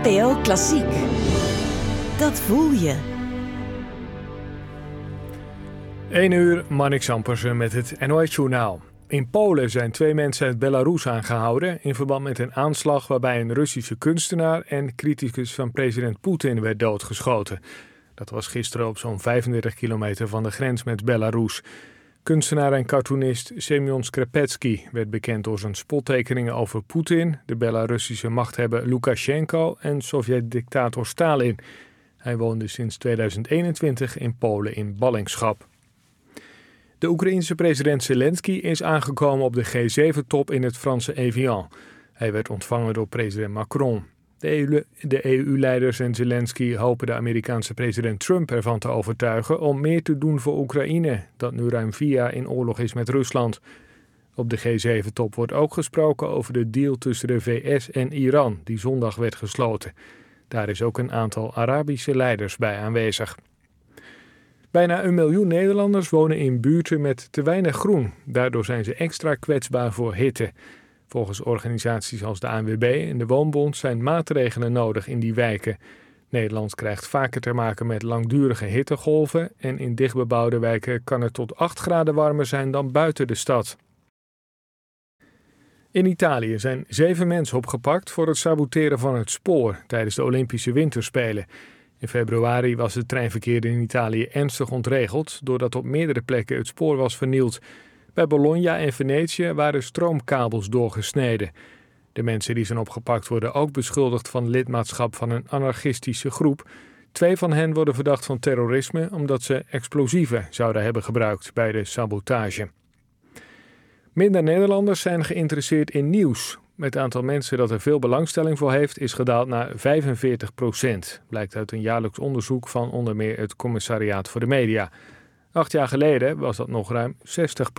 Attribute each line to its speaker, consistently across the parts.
Speaker 1: NPO Klassiek. Dat voel je.
Speaker 2: 1 uur, Marnix Ampersen met het NOS-journaal. In Polen zijn 2 mensen uit Belarus aangehouden in verband met een aanslag waarbij een Russische kunstenaar en criticus van president Poetin werd doodgeschoten. Dat was gisteren op zo'n 35 kilometer van de grens met Belarus. Kunstenaar en cartoonist Semyon Skrepetsky werd bekend door zijn spottekeningen over Poetin, de Belarussische machthebber Lukashenko en Sovjet-dictator Stalin. Hij woonde sinds 2021 in Polen in ballingschap. De Oekraïense president Zelensky is aangekomen op de G7-top in het Franse Evian. Hij werd ontvangen door president Macron. De EU-leiders en Zelensky hopen de Amerikaanse president Trump ervan te overtuigen om meer te doen voor Oekraïne, dat nu ruim 4 jaar in oorlog is met Rusland. Op de G7-top wordt ook gesproken over de deal tussen de VS en Iran, die zondag werd gesloten. Daar is ook een aantal Arabische leiders bij aanwezig. Bijna 1 miljoen Nederlanders wonen in buurten met te weinig groen. Daardoor zijn ze extra kwetsbaar voor hitte. Volgens organisaties als de ANWB en de Woonbond zijn maatregelen nodig in die wijken. Nederland krijgt vaker te maken met langdurige hittegolven en in dichtbebouwde wijken kan het tot 8 graden warmer zijn dan buiten de stad. In Italië zijn 7 mensen opgepakt voor het saboteren van het spoor tijdens de Olympische Winterspelen. In februari was het treinverkeer in Italië ernstig ontregeld doordat op meerdere plekken het spoor was vernield. Bij Bologna en Venetië waren stroomkabels doorgesneden. De mensen die zijn opgepakt worden ook beschuldigd van lidmaatschap van een anarchistische groep. 2 van hen worden verdacht van terrorisme omdat ze explosieven zouden hebben gebruikt bij de sabotage. Minder Nederlanders zijn geïnteresseerd in nieuws. Het aantal mensen dat er veel belangstelling voor heeft is gedaald naar 45%. Blijkt uit een jaarlijks onderzoek van onder meer het Commissariaat voor de Media. 8 jaar geleden was dat nog ruim 60%. 14%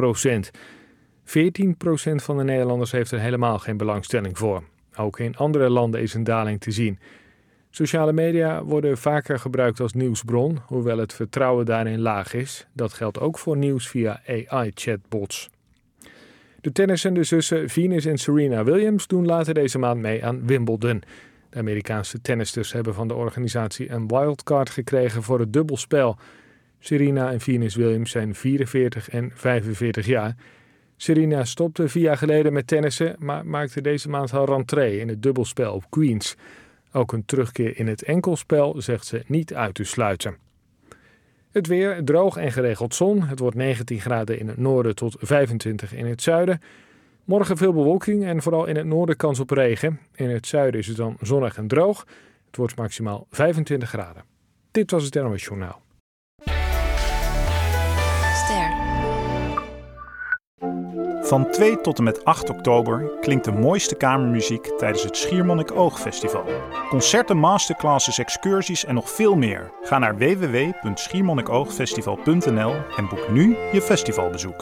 Speaker 2: van de Nederlanders heeft er helemaal geen belangstelling voor. Ook in andere landen is een daling te zien. Sociale media worden vaker gebruikt als nieuwsbron, hoewel het vertrouwen daarin laag is. Dat geldt ook voor nieuws via AI-chatbots. De tennissende zussen Venus en Serena Williams doen later deze maand mee aan Wimbledon. De Amerikaanse tennisters hebben van de organisatie een wildcard gekregen voor het dubbelspel. Serena en Venus Williams zijn 44 en 45 jaar. Serena stopte 4 jaar geleden met tennissen, maar maakte deze maand haar rentree in het dubbelspel op Queens. Ook een terugkeer in het enkelspel zegt ze niet uit te sluiten. Het weer, droog en geregeld zon. Het wordt 19 graden in het noorden tot 25 in het zuiden. Morgen veel bewolking en vooral in het noorden kans op regen. In het zuiden is het dan zonnig en droog. Het wordt maximaal 25 graden. Dit was het NOS Journaal.
Speaker 3: Van 2 tot en met 8 oktober klinkt de mooiste kamermuziek tijdens het Schiermonnikoog-festival. Concerten, masterclasses, excursies en nog veel meer. Ga naar www.schiermonnikoogfestival.nl en boek nu je festivalbezoek.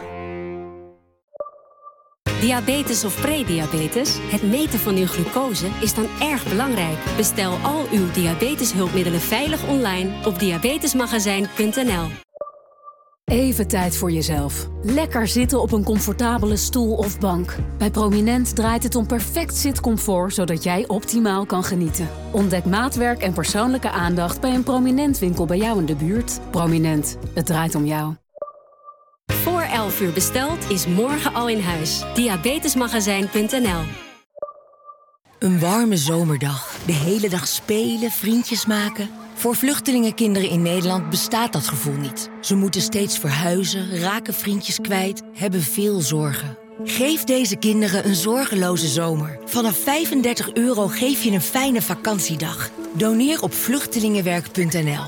Speaker 4: Diabetes of prediabetes? Het meten van uw glucose is dan erg belangrijk. Bestel al uw diabeteshulpmiddelen veilig online op diabetesmagazijn.nl.
Speaker 5: Even tijd voor jezelf. Lekker zitten op een comfortabele stoel of bank. Bij Prominent draait het om perfect zitcomfort, zodat jij optimaal kan genieten. Ontdek maatwerk en persoonlijke aandacht bij een Prominent winkel bij jou in de buurt. Prominent, het draait om jou.
Speaker 4: Voor 11 uur besteld is morgen al in huis. Diabetesmagazijn.nl.
Speaker 6: Een warme zomerdag. De hele dag spelen, vriendjes maken. Voor vluchtelingenkinderen in Nederland bestaat dat gevoel niet. Ze moeten steeds verhuizen, raken vriendjes kwijt, hebben veel zorgen. Geef deze kinderen een zorgeloze zomer. Vanaf €35 geef je een fijne vakantiedag. Doneer op vluchtelingenwerk.nl.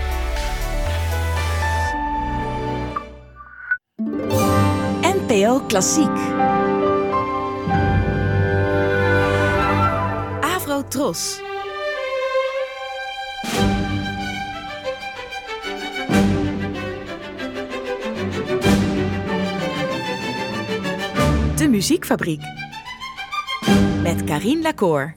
Speaker 1: NPO Klassiek. Avrotros. De Muziekfabriek. Met Karien Lacour.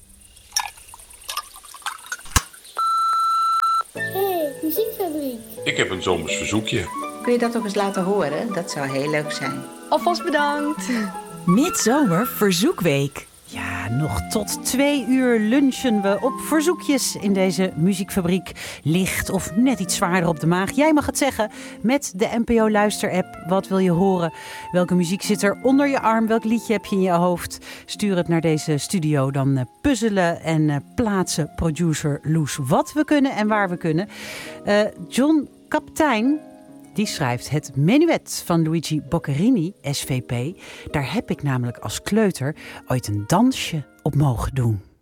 Speaker 7: Hey, Muziekfabriek.
Speaker 8: Ik heb een zomers verzoekje.
Speaker 9: Kun je dat ook eens laten horen? Dat zou heel leuk zijn.
Speaker 10: Alvast bedankt.
Speaker 1: Midzomer Verzoekweek.
Speaker 8: Ja, nog tot 2 uur lunchen we op verzoekjes in deze muziekfabriek. Licht of net iets zwaarder op de maag. Jij mag het zeggen met de NPO Luister-app. Wat wil je horen? Welke muziek zit er onder je arm? Welk liedje heb je in je hoofd? Stuur het naar deze studio. Dan puzzelen en plaatsen producer Loes wat we kunnen en waar we kunnen. John Kaptein, die schrijft het menuet van Luigi Boccherini, SVP. Daar heb ik namelijk als kleuter ooit een dansje op mogen doen.